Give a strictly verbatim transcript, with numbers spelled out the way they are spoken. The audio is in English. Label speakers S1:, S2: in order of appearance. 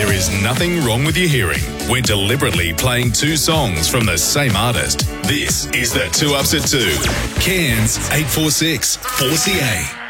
S1: There is nothing wrong with your hearing. We're deliberately playing two songs from the same artist. This is the Two Ups at Two. Cairns eight four six four C A.